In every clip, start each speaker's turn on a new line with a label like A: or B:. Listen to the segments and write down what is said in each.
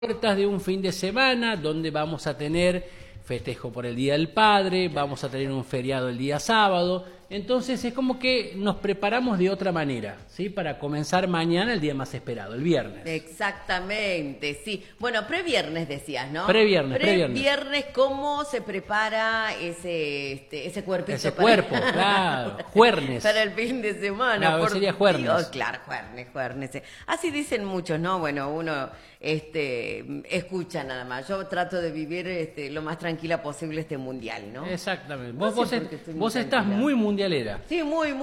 A: puertas de un fin de semana donde vamos a tener festejo por el Día del Padre, vamos a tener un feriado el día sábado, entonces es como que nos preparamos de otra manera, ¿sí? Para comenzar mañana el día más esperado, el viernes.
B: Exactamente, sí. Bueno, previernes decías, ¿no?
A: Previernes.
B: Previernes, ¿cómo se prepara ese cuerpito?
A: Ese cuerpo, claro, juernes.
B: Para el fin de semana.
A: Claro, sería juernes.
B: Dios, claro, juernes. Así dicen muchos, ¿no? Bueno, uno escucha nada más. Yo trato de vivir lo más tranquila posible este mundial, ¿no?
A: Exactamente.
B: No
A: Vos
B: sé por qué estoy muy
A: vos estás
B: tranquila.
A: muy mundialera.
B: Sí, muy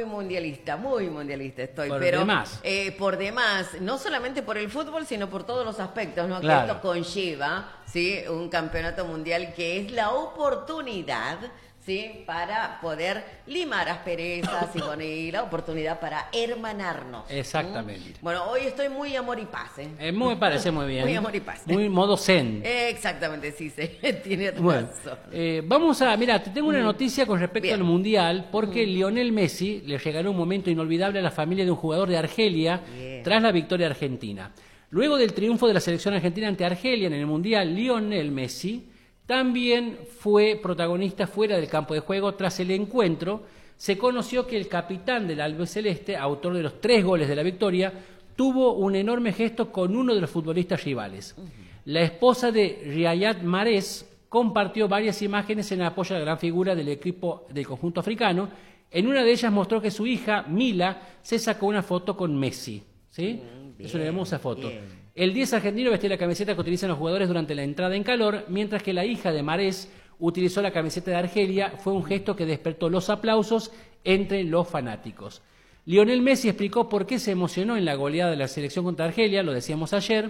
B: mundialista estoy.
A: Por
B: pero
A: demás.
B: Por demás, no solamente por el fútbol, sino por todos los aspectos, ¿no?
A: Claro.
B: Que esto conlleva, ¿sí? Un campeonato mundial que es la oportunidad, ¿sí? Para poder limar asperezas y, bueno, y la oportunidad para hermanarnos.
A: Exactamente.
B: Bueno, hoy estoy muy amor y paz, ¿eh?
A: Me parece muy bien.
B: Muy amor y paz.
A: Muy modo zen.
B: Exactamente, sí, tiene
A: Bueno,
B: razón.
A: mira, te tengo una noticia con respecto
B: Bien.
A: al Mundial, porque Lionel Messi le regaló un momento inolvidable a la familia de un jugador de Argelia
B: Bien.
A: tras la victoria argentina. Luego del triunfo de la selección argentina ante Argelia en el Mundial, Lionel Messi también fue protagonista fuera del campo de juego. Tras el encuentro, se conoció que el capitán del albiceleste, autor de los 3 goles de la victoria, tuvo un enorme gesto con uno de los futbolistas rivales. La esposa de Riyad Mahrez compartió varias imágenes en apoyo a la gran figura del equipo del conjunto africano. En una de ellas mostró que su hija, Mila, se sacó una foto con Messi. ¿Sí? Es una hermosa foto.
B: Bien.
A: El 10 argentino vestía la camiseta que utilizan los jugadores durante la entrada en calor, mientras que la hija de Mahrez utilizó la camiseta de Argelia. Fue un gesto que despertó los aplausos entre los fanáticos. Lionel Messi explicó por qué se emocionó en la goleada de la selección contra Argelia, lo decíamos ayer.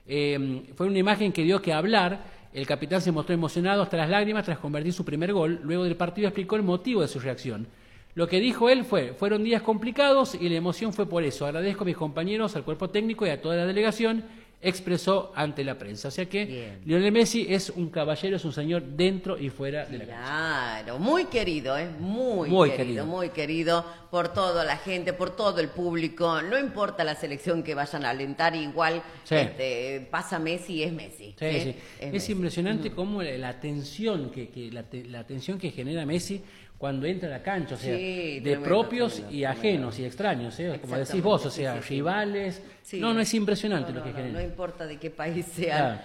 A: Fue una imagen que dio que hablar. El capitán se mostró emocionado hasta las lágrimas tras convertir su primer gol. Luego del partido explicó el motivo de su reacción. Lo que dijo él fueron días complicados y la emoción fue por eso. Agradezco a mis compañeros, al cuerpo técnico y a toda la delegación, expresó ante la prensa. O sea que
B: Bien.
A: Lionel Messi es un caballero, es un señor dentro y fuera de la cancha.
B: Claro, muy querido, ¿eh? Muy querido por toda la gente, por todo el público. No importa la selección que vayan a alentar, igual
A: Sí.
B: pasa Messi y es Messi.
A: Sí, sí.
B: Es
A: Es
B: Messi.
A: impresionante cómo la atención la atención que genera Messi cuando entra a la cancha, o sea,
B: Sí,
A: de
B: tremendo,
A: propios
B: tremendo,
A: y ajenos y extraños, como decís
B: Exactamente,
A: vos, o sea,
B: sí, sí.
A: rivales.
B: Sí.
A: No, es impresionante
B: No,
A: lo que
B: no,
A: genera.
B: no importa de qué país sean,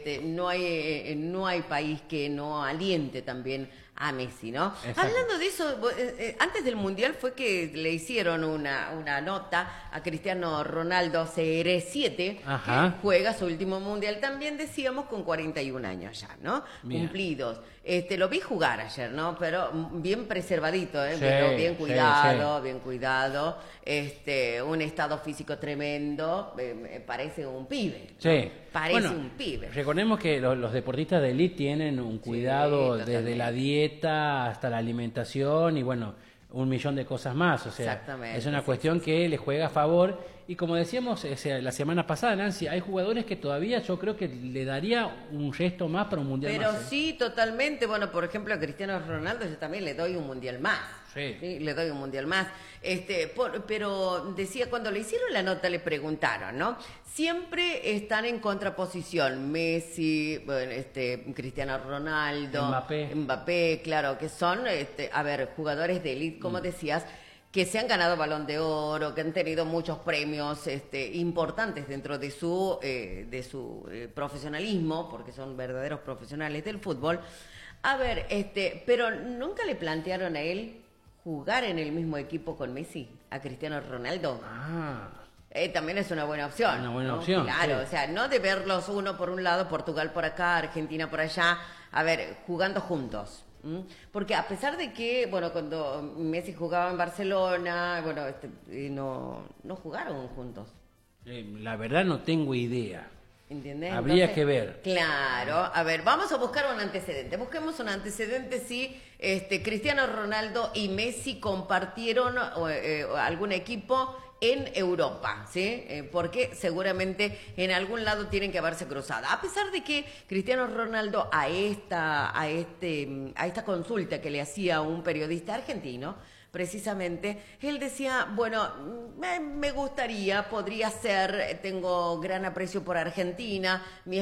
A: Claro.
B: no hay país que no aliente también a Messi, ¿no?
A: Exacto.
B: Hablando de eso, antes del Mundial fue que le hicieron una nota a Cristiano Ronaldo CR7,
A: Ajá.
B: que juega su último Mundial, también decíamos con 41 años ya, ¿no?
A: Bien.
B: Cumplidos. Lo vi jugar ayer, ¿no? Pero bien preservadito, ¿eh?
A: Sí,
B: Pero bien
A: sí,
B: cuidado, bien cuidado. Un estado físico tremendo. Me parece un pibe. ¿no?
A: Sí.
B: Parece
A: Bueno,
B: un pibe.
A: Recordemos que los deportistas de élite tienen un cuidado desde
B: totalmente.
A: la dieta hasta la alimentación y bueno, 1.000.000 de cosas más. O sea,
B: Exactamente,
A: es una
B: sí,
A: cuestión que les juega a favor. Y como decíamos la semana pasada, Nancy, hay jugadores que todavía yo creo que le daría un gesto más para un mundial
B: Pero
A: más. ¿Eh?
B: sí, totalmente. Bueno, por ejemplo, a Cristiano Ronaldo yo también le doy un mundial más.
A: Sí.
B: Le doy un mundial más. Pero decía, cuando le hicieron la nota le preguntaron, ¿no? Siempre están en contraposición. Messi, bueno, Cristiano Ronaldo, Mbappé, claro, que son, jugadores de élite, como decías, que se han ganado Balón de Oro, que han tenido muchos premios importantes dentro de su profesionalismo, porque son verdaderos profesionales del fútbol. A ver, pero nunca le plantearon a él jugar en el mismo equipo con Messi, a Cristiano Ronaldo.
A: Ah,
B: También es una buena opción.
A: Una buena
B: ¿no?
A: opción,
B: Claro,
A: sí.
B: o sea, no de verlos uno por un lado, Portugal por acá, Argentina por allá, a ver, jugando juntos. ¿M? Porque a pesar de que, bueno, cuando Messi jugaba en Barcelona, bueno, no jugaron juntos.
A: la verdad no tengo idea.
B: ¿Entendés?
A: Habría que ver.
B: Claro, a ver, vamos a buscar un antecedente. Busquemos un antecedente si Cristiano Ronaldo y Messi compartieron algún equipo en Europa, ¿sí? Porque seguramente en algún lado tienen que haberse cruzado. A pesar de que Cristiano Ronaldo a esta consulta que le hacía un periodista argentino, precisamente, él decía, bueno, me gustaría, podría ser, tengo gran aprecio por Argentina, mi